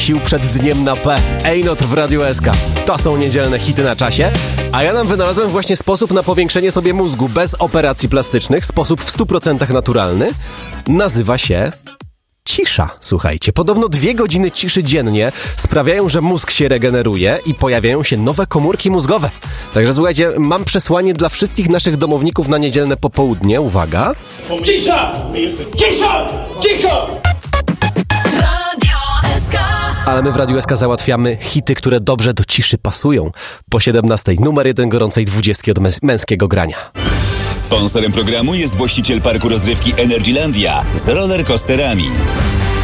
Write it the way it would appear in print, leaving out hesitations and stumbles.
sił przed dniem na P. Ejnot w Radiu SK. To są niedzielne hity na czasie. A ja nam wynalazłem właśnie sposób na powiększenie sobie mózgu bez operacji plastycznych. Sposób w 100% naturalny. Nazywa się cisza. Słuchajcie, podobno 2 godziny ciszy dziennie sprawiają, że mózg się regeneruje i pojawiają się nowe komórki mózgowe. Także słuchajcie, mam przesłanie dla wszystkich naszych domowników na niedzielne popołudnie. Uwaga. Cisza! Cisza! Cisza! Ale my w Radiu SK załatwiamy hity, które dobrze do ciszy pasują. Po 17:00 numer 1 gorącej 20 od męskiego grania. Sponsorem programu jest właściciel parku rozrywki Energylandia z rollercoasterami.